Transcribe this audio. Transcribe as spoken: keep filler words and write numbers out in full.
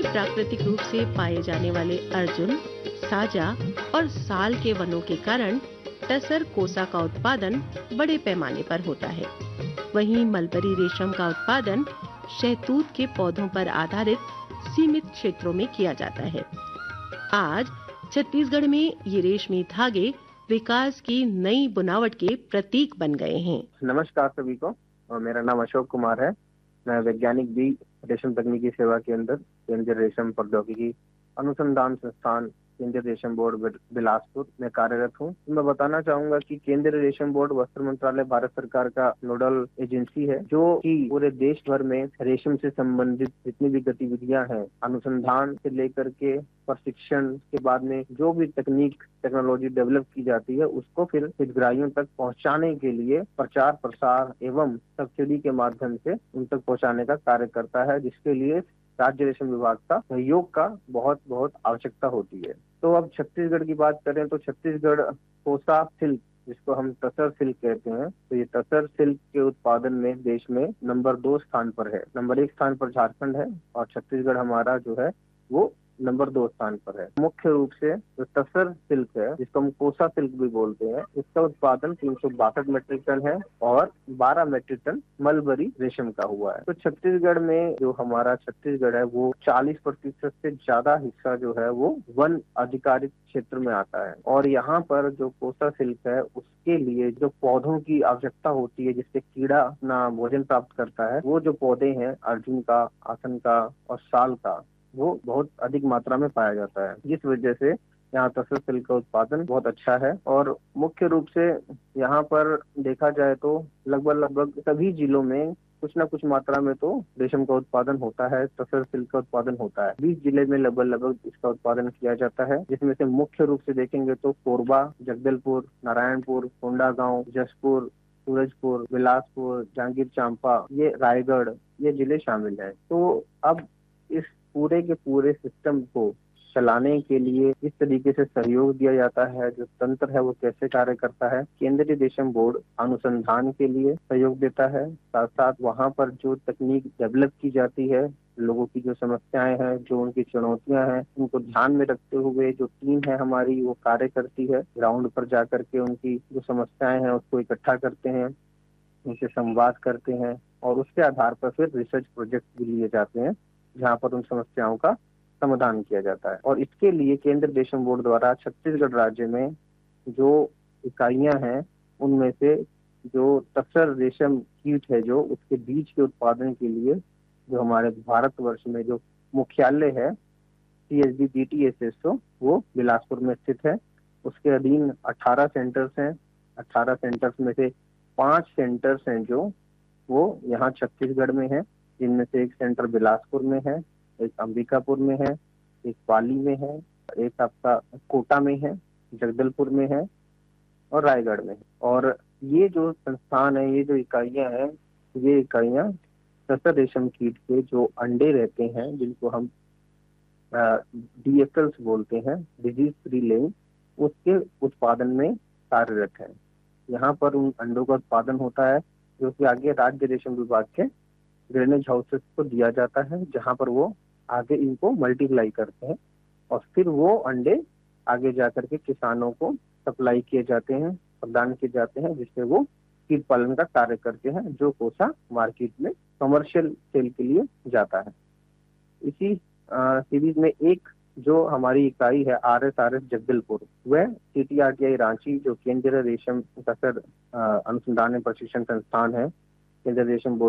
प्राकृतिक रूप से पाए जाने वाले अर्जुन, साजा और साल के वनों के कारण टसर कोसा का उत्पादन बड़े पैमाने पर होता है। वहीं मलबरी रेशम का उत्पादन शहतूत के पौधों पर आधारित सीमित क्षेत्रों में किया जाता है। आज छत्तीसगढ़ में ये रेशमी धागे विकास की नई बुनावट के प्रतीक बन गए हैं। नमस्कार सभी को, और मेरा नाम अशोक कुमार है। मैं वैज्ञानिक बी रेशम तकनीकी सेवा के अंदर केंद्रीय रेशम प्रौद्योगिकी अनुसंधान संस्थान केंद्रीय रेशम बोर्ड बिलासपुर में कार्यरत हूँ। तो मैं बताना चाहूंगा कि केंद्रीय रेशम बोर्ड वस्त्र मंत्रालय भारत सरकार का नोडल एजेंसी है, जो कि पूरे देश भर में रेशम से संबंधित जितनी भी गतिविधियां हैं, अनुसंधान से लेकर के प्रशिक्षण के बाद में जो भी तकनीक टेक्नोलॉजी डेवलप की जाती है, उसको फिर हितग्राहियों तक पहुंचाने के लिए प्रचार प्रसार एवं सब्सिडी के माध्यम से उन तक पहुंचाने का कार्य करता है, जिसके लिए राज्य रेशम विभाग का सहयोग का बहुत बहुत आवश्यकता होती है। तो अब छत्तीसगढ़ की बात करें तो छत्तीसगढ़ कोसा सिल्क, जिसको हम तसर सिल्क कहते हैं, तो ये तसर सिल्क के उत्पादन में देश में नंबर दो स्थान पर है। नंबर एक स्थान पर झारखंड है और छत्तीसगढ़ हमारा जो है वो नंबर दो स्थान पर है। मुख्य रूप से जो तसर सिल्क है, जिसको हम कोसा सिल्क भी बोलते हैं, इसका उत्पादन तीन सौ बासठ मेट्रिक टन है और बारह मेट्रिक टन मलबरी रेशम का हुआ है। तो छत्तीसगढ़ में जो हमारा छत्तीसगढ़ है वो चालीस प्रतिशत से ज्यादा हिस्सा जो है वो वन अधिकारित क्षेत्र में आता है। और यहाँ पर जो कोसा सिल्क है उसके लिए जो पौधों की आवश्यकता होती है, जिससे कीड़ा अपना भोजन प्राप्त करता है, वो जो पौधे हैं अर्जुन का, आसन का और साल का, वो बहुत अधिक मात्रा में पाया जाता है, जिस वजह से यहाँ तसर सिल्क का उत्पादन बहुत अच्छा है। और मुख्य रूप से यहाँ पर देखा जाए तो लगभग लगभग सभी जिलों में कुछ न कुछ मात्रा में तो रेशम का उत्पादन होता है, तसर सिल्क का उत्पादन होता है। बीस जिले में लगभग लगभग इसका उत्पादन किया जाता है, जिसमें से मुख्य रूप से देखेंगे तो कोरबा, जगदलपुर, नारायणपुर, कोंडागांव, जशपुर, सूरजपुर, बिलासपुर, जांजगीर चांपा, ये रायगढ़, ये जिले शामिल हैं। तो अब इस पूरे के पूरे सिस्टम को चलाने के लिए इस तरीके से सहयोग दिया जाता है, जो तंत्र है वो कैसे कार्य करता है। केंद्रीय रेशम बोर्ड अनुसंधान के लिए सहयोग देता है, साथ साथ वहाँ पर जो तकनीक डेवलप की जाती है, लोगों की जो समस्याएं हैं, जो उनकी चुनौतियां हैं, उनको ध्यान में रखते हुए जो टीम है हमारी वो कार्य करती है। ग्राउंड पर जाकर के उनकी जो समस्याएं हैं उसको इकट्ठा करते हैं, उनसे संवाद करते हैं और उसके आधार पर फिर रिसर्च प्रोजेक्ट भी लिए जाते हैं, जहाँ पर उन समस्याओं का समाधान किया जाता है। और इसके लिए केंद्रीय रेशम बोर्ड द्वारा छत्तीसगढ़ राज्य में जो इकाइयां हैं, उनमें से जो तसर रेशम कीट है, जो उसके बीज के उत्पादन के लिए जो हमारे भारतवर्ष में जो मुख्यालय है C S D B T S S O, वो बिलासपुर में स्थित है। उसके अधीन अठारह सेंटर्स हैं। अठारह सेंटर्स में से पांच सेंटर्स हैं जो वो यहाँ छत्तीसगढ़ में है, जिनमें से एक सेंटर बिलासपुर में है, एक अंबिकापुर में है, एक पाली में है, एक आपका कोटा में है, जगदलपुर में है और रायगढ़ में है। और ये जो संस्थान है, ये जो इकाइयां हैं, ये इकाइयां तसर रेशम कीट के जो अंडे रहते हैं, जिनको हम डी एफ एल्स बोलते हैं, डिजीज फ्री लेइंग, उसके उत्पादन में कार्यरत है। यहाँ पर उन अंडों का उत्पादन होता है, जो कि आगे राज्य रेशम विभाग के ड्रेनेज हाउसेस को दिया जाता है, जहां पर वो आगे इनको मल्टीप्लाई करते हैं और फिर वो अंडे आगे जाकर के किसानों को सप्लाई किए जाते हैं, प्रदान किए जाते हैं, जिससे वो कीट पालन का कार्य करते हैं, जो कोसा मार्केट में कमर्शियल सेल के लिए जाता है। इसी सीरीज में एक जो हमारी इकाई है R S R S Jagdalpur, वह C T R T I Ranchi, जो केंद्रीय रेशम तसर अनुसंधान एवं प्रशिक्षण संस्थान है, केंद्रीय रेशम बोर्ड